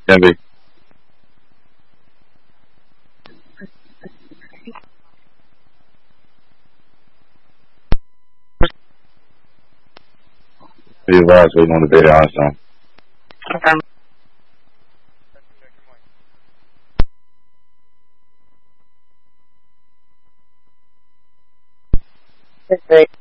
Can be. Be advised waiting on the data Einstein. Okay.